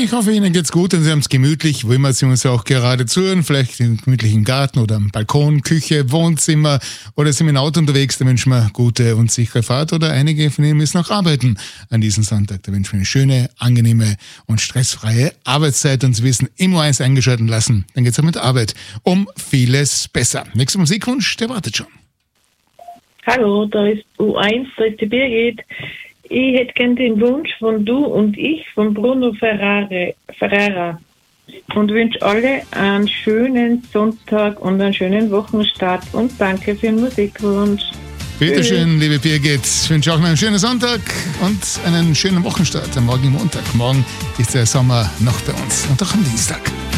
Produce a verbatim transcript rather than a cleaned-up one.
Ich hoffe, Ihnen geht's gut und Sie haben es gemütlich, wo immer Sie uns auch gerade zuhören, vielleicht im gemütlichen Garten oder am Balkon, Küche, Wohnzimmer oder sind mit dem Auto unterwegs, da wünschen wir gute und sichere Fahrt oder einige von Ihnen müssen noch arbeiten an diesem Sonntag. Da wünschen wir eine schöne, angenehme und stressfreie Arbeitszeit und Sie wissen, immer eins eingeschalten lassen, dann geht's auch mit der Arbeit um vieles besser. Nächster Musikwunsch, der wartet schon. Hallo, da ist U eins, da ist die Birgit. Ich hätte gern den Wunsch von Du und Ich von Bruno Ferrari, Ferreira und wünsche alle einen schönen Sonntag und einen schönen Wochenstart und danke für den Musikwunsch. Bitte schön, liebe Birgit. Ich wünsche auch noch einen schönen Sonntag und einen schönen Wochenstart am morgigen Montag. Morgen ist der Sommer noch bei uns und auch am Dienstag.